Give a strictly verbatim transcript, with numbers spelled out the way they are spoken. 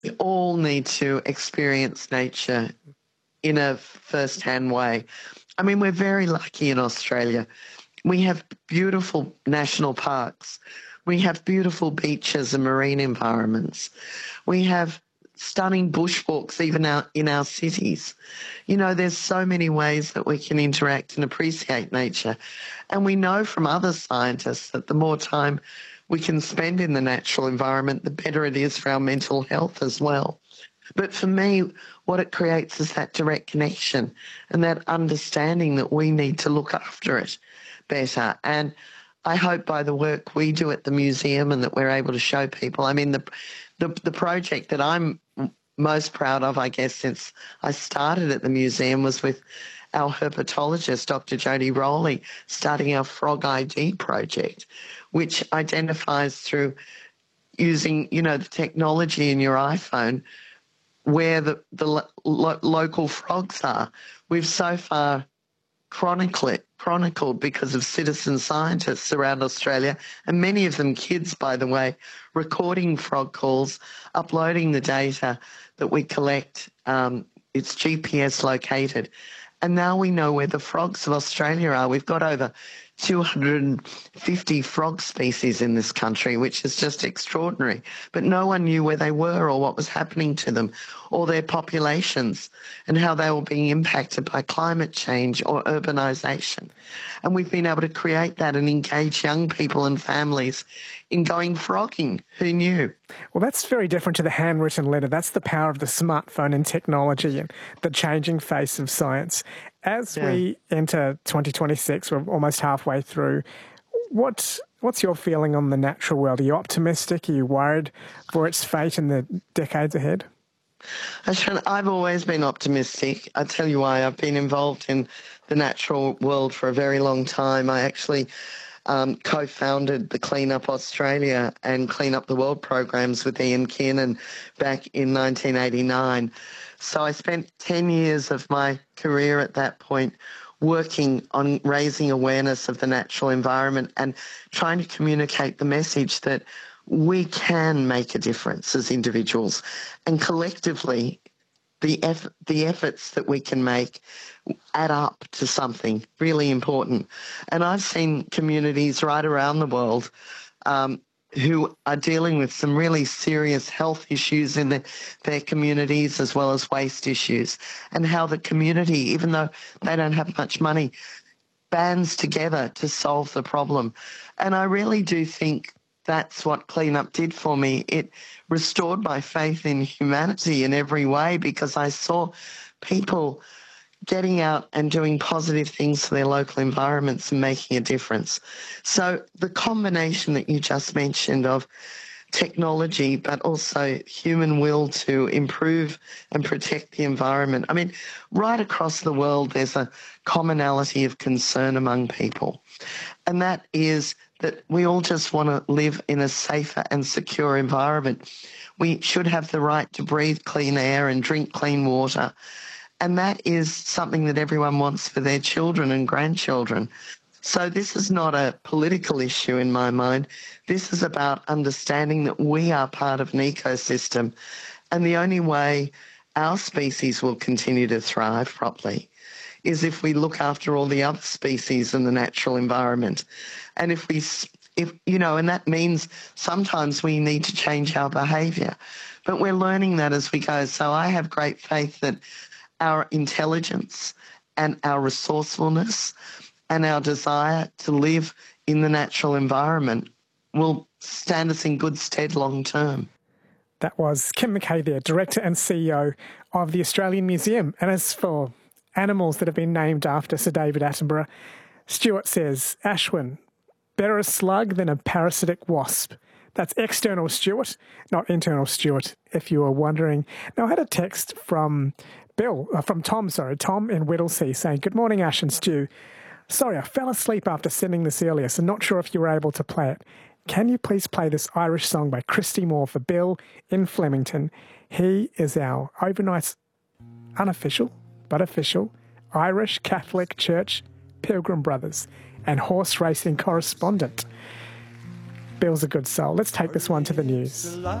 We all need to experience nature in a first-hand way. I mean, we're very lucky in Australia. We have beautiful national parks. We have beautiful beaches and marine environments. We have stunning bushwalks even out in our cities. You know, there's so many ways that we can interact and appreciate nature. And we know from other scientists that the more time we can spend in the natural environment, the better it is for our mental health as well. But for me, what it creates is that direct connection and that understanding that we need to look after it better. And I hope by the work we do at the museum and that we're able to show people, I mean, the the, the project that I'm most proud of, I guess, since I started at the museum was with our herpetologist, Doctor Jodie Rowley, starting our Frog I D project, which identifies through using, you know, the technology in your iPhone where the, the lo- lo- local frogs are. We've so far chronicled, chronicled because of citizen scientists around Australia, and many of them kids, by the way, recording frog calls, uploading the data that we collect. Um, it's G P S located. And now we know where the frogs of Australia are. We've got over two hundred fifty frog species in this country, which is just extraordinary. But no one knew where they were or what was happening to them or their populations and how they were being impacted by climate change or urbanisation. And we've been able to create that and engage young people and families in going frogging. Who knew? Well, that's very different to the handwritten letter. That's the power of the smartphone and technology and the changing face of science. As yeah. we enter twenty twenty-six, we're almost halfway through. What what's your feeling on the natural world? Are you optimistic? Are you worried for its fate in the decades ahead? I've always been optimistic. I tell you why. I've been involved in the natural world for a very long time. I actually um, co-founded the Clean Up Australia and Clean Up the World programs with Ian Kiernan back in nineteen eighty-nine. So I spent ten years of my career at that point working on raising awareness of the natural environment and trying to communicate the message that we can make a difference as individuals, and collectively the eff- the efforts that we can make add up to something really important. And I've seen communities right around the world um, who are dealing with some really serious health issues in the, their communities as well as waste issues, and how the community, even though they don't have much money, bands together to solve the problem. And I really do think that's what Clean Up did for me. It restored my faith in humanity in every way, because I saw people getting out and doing positive things for their local environments and making a difference. So the combination that you just mentioned of technology but also human will to improve and protect the environment. I mean, right across the world there's a commonality of concern among people, and that is that we all just want to live in a safer and secure environment. We should have the right to breathe clean air and drink clean water. And that is something that everyone wants for their children and grandchildren. So this is not a political issue in my mind. This is about understanding that we are part of an ecosystem, and the only way our species will continue to thrive properly is if we look after all the other species in the natural environment. And if we, if you know, and that means sometimes we need to change our behaviour, but we're learning that as we go. So I have great faith that our intelligence and our resourcefulness and our desire to live in the natural environment will stand us in good stead long term. That was Kim McKay there, Director and C E O of the Australian Museum. And as for animals that have been named after Sir David Attenborough, Stuart says, Ashwin, better a slug than a parasitic wasp. That's external Stuart, not internal Stuart, if you were wondering. Now, I had a text from Bill, uh, from Tom, sorry, Tom in Whittlesea saying, good morning, Ash and Stu. Sorry, I fell asleep after sending this earlier, so not sure if you were able to play it. Can you please play this Irish song by Christy Moore for Bill in Flemington? He is our overnight, unofficial, but official, Irish Catholic Church Pilgrim Brothers and horse racing correspondent. Bill's a good soul. Let's take this one to the news.